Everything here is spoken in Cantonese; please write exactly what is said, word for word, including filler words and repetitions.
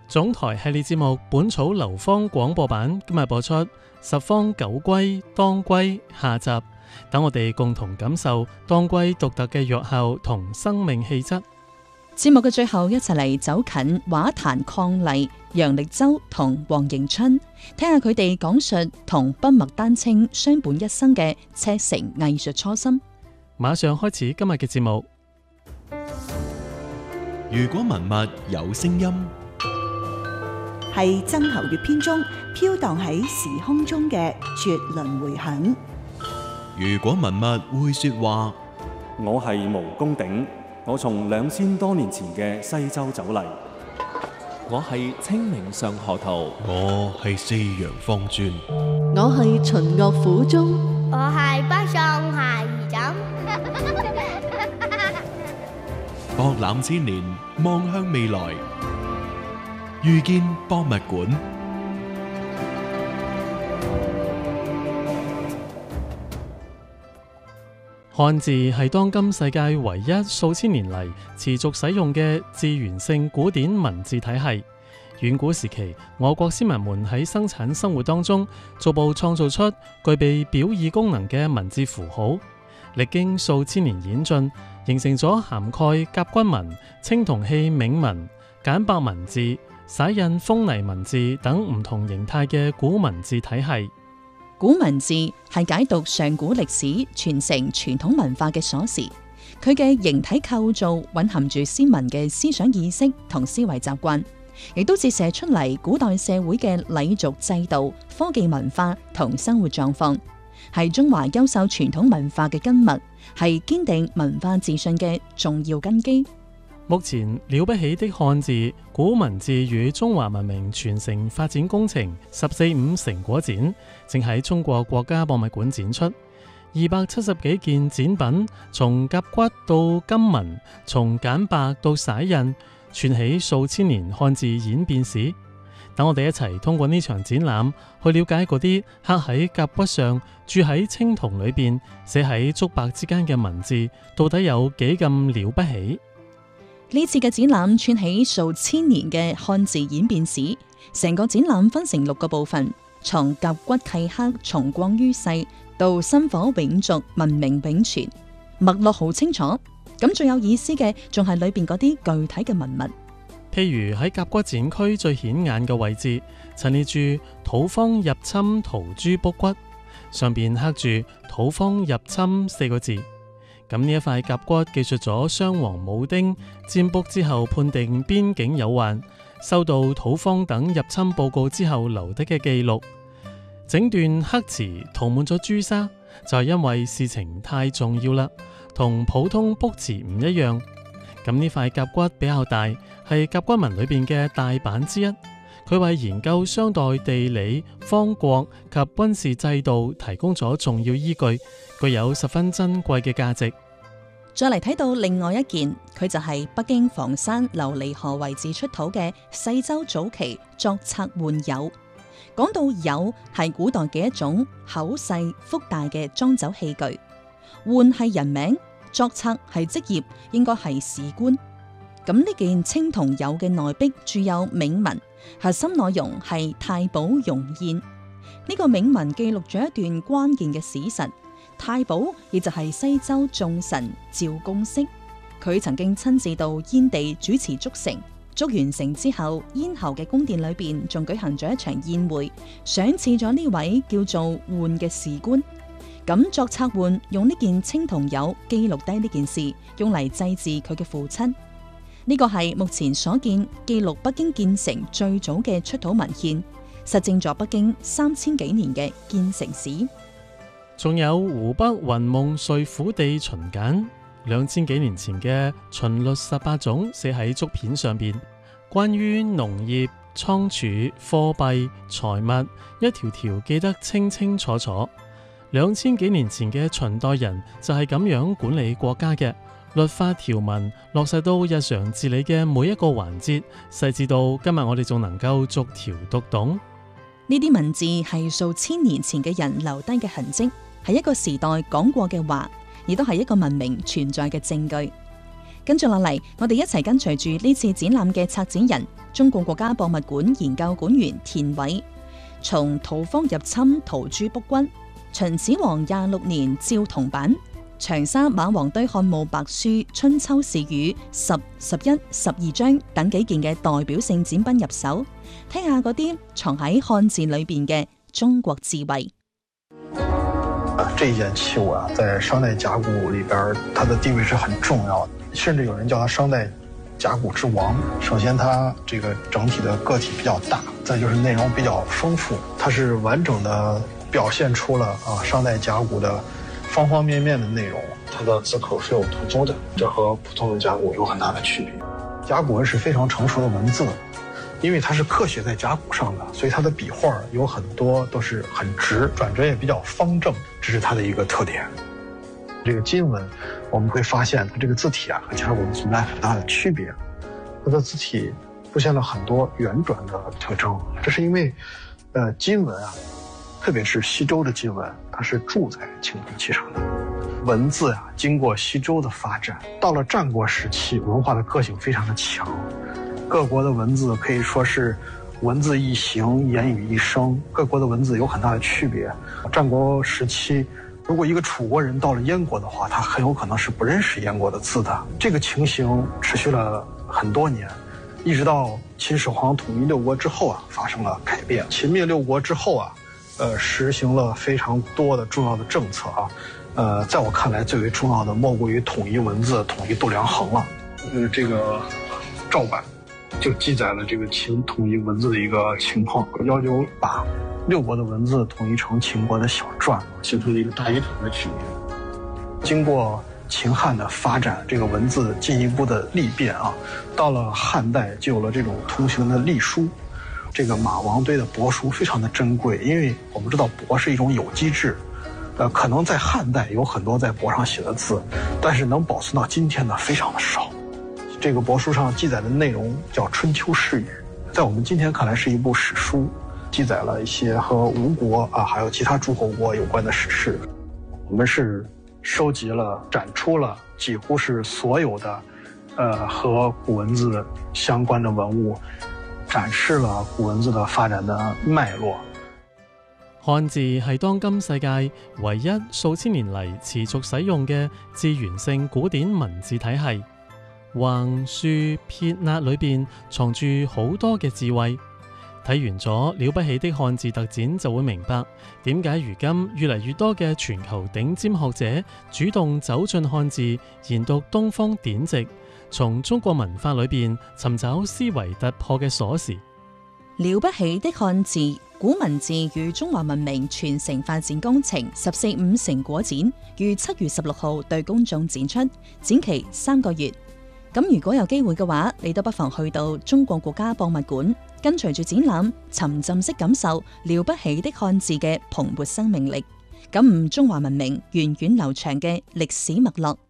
總台系列節目《本草流芳》廣播版今日播出十方九歸當歸下集，等我哋共同感受當歸獨特嘅藥效同生命氣質。 節目嘅最後，一齊嚟走近畫壇伉儷楊力州同黃迎春，聽下佢哋講述同筆墨丹青相伴一生嘅赤誠藝術初心。 馬上開始今日嘅節目。 如果文物有聲音， 係曾侯乙編中飄蕩喺時空中嘅絕倫迴響。 如果文物會說話， 我係毛公鼎，我從兩千多年前嘅西周走嚟。 我係清明上河圖， 我係四陽方尊， 我係秦岳府中， 我係北宋孩兒枕。 博覽千年，望向未來，遇見博物館。 漢字係當今世界唯一數千年嚟持續使用嘅字源性古典文字體系。遠古時期，我國先民們喺生產生活當中，逐步創造出具備表意功能嘅文字符號，歷經數千年演進，形成咗涵蓋甲骨文、青銅器銘文、簡白文字、灑印封泥文字等唔同形態嘅古文字體系。 古文字係解讀上古歷史、傳承傳統文化嘅鎖匙，佢嘅形體構造蘊含住先民嘅思想意識同思維習慣，亦都折射出嚟古代社會嘅禮俗制度、科技文化同生活狀況，係中華優秀傳統文化嘅根脈，係堅定文化自信嘅重要根基。 目前了不起的漢字古文字與中華文明傳承發展工程十四五成果展正喺中國國家博物館展出，二百七十幾件展品，從甲骨到金文，從簡白到灑印，串起數千年漢字演變史。等我哋一齊通過呢場展覽去了解嗰啲刻喺甲骨上、鑄喺青銅裏邊、寫喺竹帛之間嘅文字，到底有幾咁了不起？ 呢次嘅展覽串起數千年嘅漢字演變史，成個展覽分成六個部分，從甲骨契刻重光於世到薪火永續、文明永存，脈絡好清楚。咁最有意思嘅仲係裏邊嗰啲具體嘅文物， 譬如喺甲骨展區最顯眼嘅位置，陳列住土方入侵陶朱卜骨，上邊刻住土方入侵四個字。咁呢一塊甲骨記述咗商王武丁占卜之後判定邊境有患，收到土方等入侵報告之後留低嘅記錄。整段刻詞塗滿咗朱砂，就係因為事情太重要啦，同普通卜辭唔一樣。咁呢塊甲骨比較大，係甲骨文裏邊嘅大版之一。佢為研究商代地理、方國及軍事制度提供咗重要依據，具有十分珍貴嘅價值。 再嚟睇到另外一件，佢就係北京房山琉璃河位置出土嘅西周早期作冊碗牖。講到牖係古代嘅一種口細腹大嘅裝酒器具，碗係人名，作冊係職業，應該係史官。咁呢件青銅牖嘅內壁注有銘文，核心內容係太保容宴。呢、這個銘文記錄咗一段關鍵嘅史實。太保亦就係西周眾神趙公式，佢曾經親自到燕地主持築城，築完城之後，燕侯嘅宮殿裏邊仲舉行咗一場宴會，賞賜咗呢位叫做渙嘅士官。咁作冊渙用呢件青銅牖記錄低呢件事，用嚟祭祀佢嘅父親。呢個係目前所見記錄北京建成最早嘅出土文獻，實證咗北京三千幾年嘅建成史。 仲有湖北雲夢睡虎地秦簡，兩千幾年前嘅秦律十八種寫喺竹片上邊，關於農業、倉儲、貨幣、財物，一條條記得清清楚楚。兩千幾年前嘅秦代人就係咁樣管理國家嘅，律法條文落實到日常治理嘅每一個環節，細緻到今日我哋仲能夠逐條讀懂。 呢啲文字係數千年前嘅人留低嘅痕跡，係一個時代講過嘅話，亦都係一個文明存在嘅證據。 跟住落嚟，我哋一齊跟隨住呢次展覽嘅策展人，中國國家博物館研究館員田偉，從土方入侵陶朱卜骨、秦始皇廿六年照銅版、長沙馬王堆漢墓白書春秋時雨十、十一、十二章等幾件嘅代表性展品入手，聽下嗰啲藏喺漢字裏邊嘅中國智慧。 這一件器物啊，在商代甲骨裏邊，它的地位是很重要的，甚至有人叫它商代甲骨之王。首先，它這個整體的個體比較大，再就是內容比較豐富，它是完整的表現出了啊商代甲骨的方方面面的內容。它的字口是有突出的，這和普通的甲骨有很大的區別。甲骨文是非常成熟的文字，因為它是刻寫在甲骨上的，所以它的筆畫有很多都是很直，轉折也比較方正，這是它的一個特點。這個金文，我們會發現它這個字體啊和甲骨文存在很大的區別，它的字體出現了很多圓轉的特徵，這是因為，呃，金文啊，特別是西周的金文，它是鑄在青銅器上的。文字啊，經過西周的發展，到了戰國時期，文化的個性非常的強。各國的文字可以說是文字一形，言語一聲，各國的文字有很大的區別。戰國時期，如果一個楚國人到了燕國的話，他很有可能是不認識燕國的字的。這個情形持續了很多年，一直到秦始皇統一六國之後啊，發生了改變。秦滅六國之後啊，呃，實行了非常多的重要的政策啊。呃，在我看來，最為重要的莫過於統一文字、統一度量衡了。呃，這個趙版就記載了這個秦統一文字的一個情況，要求把六國的文字統一成秦國的小篆，形成了一個大一統的局面。經過秦漢的發展，這個文字進一步的歷變啊，到了漢代就有了這種通行的隸書。這個馬王堆的帛書非常的珍貴，因為我們知道帛是一種有機質。呃，可能在漢代有很多在帛上寫的字，但是能保存到今天的非常的少。這個帛書上記載的內容叫《春秋世語》，在我們今天看來是一部史書，記載了一些和吳國啊，還有其他諸侯國有關的史事。我們是收集了、展出了幾乎是所有的，呃，和古文字相關的文物，展示了古文字的發展的脈絡。 漢字係當今世界唯一數千年嚟持續使用嘅字源性古典文字體系，橫豎撇捺裏邊藏住好多嘅智慧。睇完咗了不起的漢字特展，就會明白點解如今越嚟越多嘅全球頂尖學者主動走進漢字，研讀東方典籍，從中國文化裏邊尋找思維突破嘅鎖匙。 了不起的漢字古文字與中華文明傳承發展工程十四五成果展於七月十六號對公眾展出，展期三個月。咁如果有機會嘅話，你都不妨去到中國國家博物館，跟隨住展覽，沉浸式感受了不起的漢字嘅蓬勃生命力，感悟中華文明源遠流長嘅歷史脈絡。